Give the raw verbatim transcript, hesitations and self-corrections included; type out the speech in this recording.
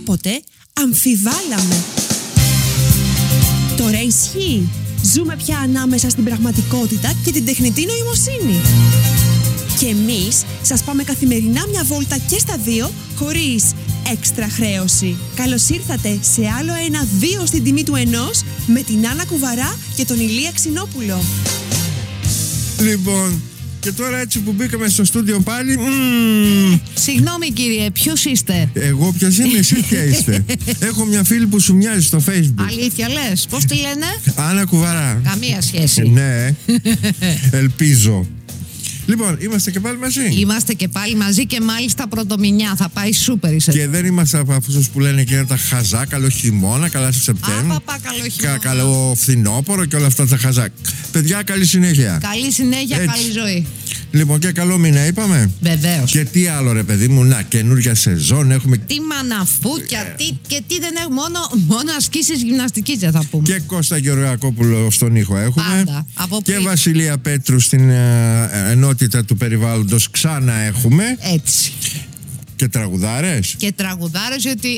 κάποτε αμφιβάλαμε. Τώρα ισχύει. Ζούμε πια ανάμεσα στην πραγματικότητα και την τεχνητή νοημοσύνη. Και εμείς σας πάμε καθημερινά μια βόλτα και στα δύο, χωρίς έξτρα χρέωση. Καλώς ήρθατε σε άλλο ένα δύο στην τιμή του ενός, με την Άννα Κουβαρά και τον Ηλία Ξινόπουλο. Λοιπόν, και τώρα έτσι που μπήκαμε στο στούντιο πάλι. Μ, Συγγνώμη κύριε, ποιος είστε? εγώ ποιος είμαι, εσύ ποια είστε? Έχω μια φίλη που σου μοιάζει στο Facebook. Αλήθεια λες, πώς τη λένε? Άννα Κουβαρά. Καμία σχέση. Ναι, ελπίζω. Λοιπόν, είμαστε και πάλι μαζί. Είμαστε και πάλι μαζί και μάλιστα πρωτομηνιά. Θα πάει σούπερ η σεζόν. Και δεν είμαστε από αυτούς που λένε και τα χαζά, καλό χειμώνα, καλά στο Σεπτέμβριο. Άπαπα, καλό χειμώνα. Κα, καλό φθινόπωρο και όλα αυτά τα χαζά. Παιδιά, καλή συνέχεια. Καλή συνέχεια, Έτσι. καλή ζωή. Λοιπόν, και καλό μήνα είπαμε. Βεβαίως. Και τι άλλο ρε παιδί μου, να, καινούργια σεζόν έχουμε. Τι μαναφούκια, τι, και τι δεν έχουμε. Μόνο, μόνο ασκήσεις γυμναστικής δεν θα πούμε. Και Κώστα Γεωργακόπουλο στον ήχο έχουμε. Πάντα, από Και πριν. Βασιλεία Πέτρου στην ε, ενότητα του περιβάλλοντος ξανά έχουμε. Έτσι. Και τραγουδάρες. Και τραγουδάρες, γιατί